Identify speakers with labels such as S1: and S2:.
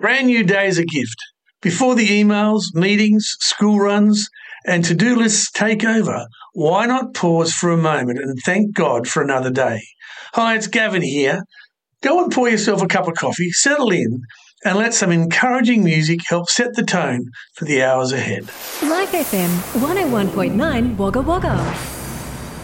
S1: Brand new day is a gift. Before the emails, meetings, school runs, and to-do lists take over, why not pause for a moment and thank God for another day? Hi, it's Gavin here. Go and pour yourself a cup of coffee, settle in, and let some encouraging music help set the tone for the hours ahead.
S2: Life FM 101.9 Wagga Wagga.